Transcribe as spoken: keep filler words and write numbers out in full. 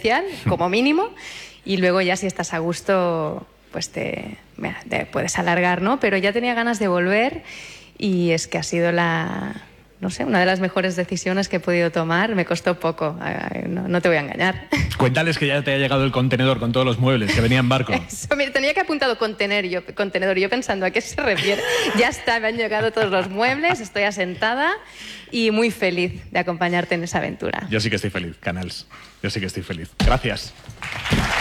especial, como mínimo, y luego ya si estás a gusto, pues te, te puedes alargar, ¿no? Pero ya tenía ganas de volver y es que ha sido la... no sé, una de las mejores decisiones que he podido tomar. Me costó poco, no, no te voy a engañar. Cuéntales que ya te ha llegado el contenedor con todos los muebles, que venía en barco. Eso, mira, tenía que apuntado contener yo, contenedor, yo pensando a qué se refiere. Ya está, me han llegado todos los muebles, estoy asentada y muy feliz de acompañarte en esa aventura. Yo sí que estoy feliz, Canals. Yo sí que estoy feliz. Gracias.